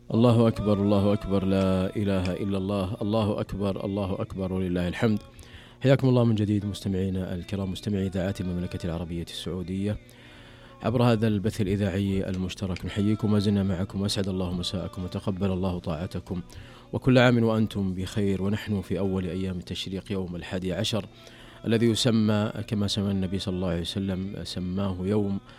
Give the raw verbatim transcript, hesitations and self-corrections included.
الله أكبر الله أكبر لا إله إلا الله. الله أكبر الله أكبر ولله الحمد. حياكم الله من جديد مستمعينا الكرام، مستمعي إذاعة المملكة العربية السعودية عبر هذا البث الإذاعي المشترك. نحييكم ما زلنا معكم، وأسعد الله مساءكم وتقبل الله طاعتكم، وكل عام وأنتم بخير. ونحن في أول أيام التشريق، يوم الحادي عشر الذي يسمى كما سمى النبي صلى الله عليه وسلم، سماه يوم